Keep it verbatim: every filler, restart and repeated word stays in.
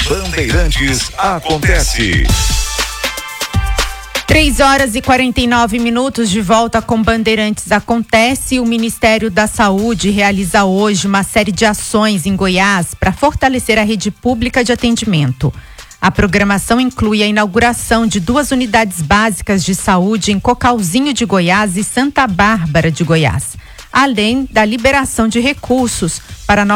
Bandeirantes acontece. três horas e quarenta e nove minutos, de volta com Bandeirantes acontece. O Ministério da Saúde realiza hoje uma série de ações em Goiás para fortalecer a rede pública de atendimento. A programação inclui a inauguração de duas unidades básicas de saúde em Cocalzinho de Goiás e Santa Bárbara de Goiás, além da liberação de recursos para